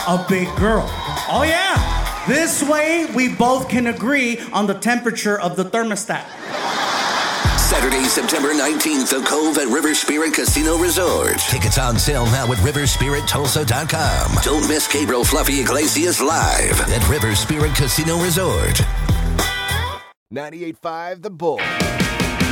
a big girl. Oh, yeah. This way, we both can agree on the temperature of the thermostat. Saturday, September 19th, The Cove at River Spirit Casino Resort. Tickets on sale now at riverspirittulsa.com. Don't miss Gabriel Fluffy Iglesias live at River Spirit Casino Resort. 98.5 The Bull.